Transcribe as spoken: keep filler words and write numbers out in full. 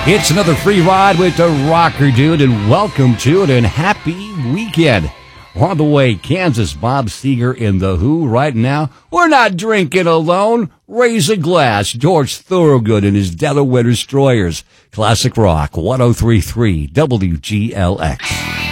It's another free ride with the Rocker Dude, and welcome to it, and happy weekend. On the way, Kansas, Bob Seger in The Who. Right now, we're not drinking alone. Raise a glass. George Thorogood and his Delaware Destroyers. Classic Rock, one oh three point three W G L X.